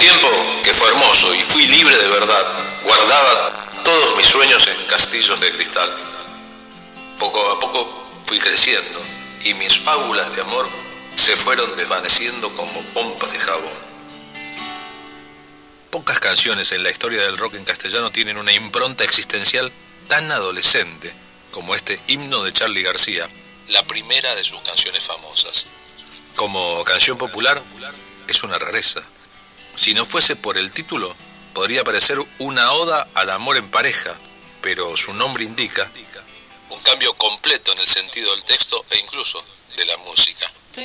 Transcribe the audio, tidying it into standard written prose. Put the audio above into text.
tiempo que fue hermoso y fui libre de verdad. Guardaba todos mis sueños en castillos de cristal. Poco a poco fui creciendo y mis fábulas de amor se fueron desvaneciendo como pompas de jabón. Pocas canciones en la historia del rock en castellano tienen una impronta existencial tan adolescente como este himno de Charly García, la primera de sus canciones famosas. Como canción popular, es una rareza. Si no fuese por el título, podría parecer una oda al amor en pareja, pero su nombre indica un cambio completo en el sentido del texto e incluso de la música.